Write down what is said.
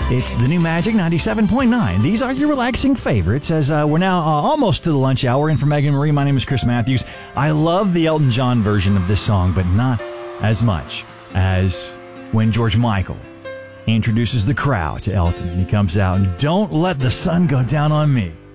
It's the new Magic 97.9. These are your relaxing favorites as we're now almost to the lunch hour. And for Megan Marie, my name is Chris Matthews. I love the Elton John version of this song, but not as much as when George Michael introduces the crowd to Elton. And he comes out and "Don't Let the Sun Go Down on Me."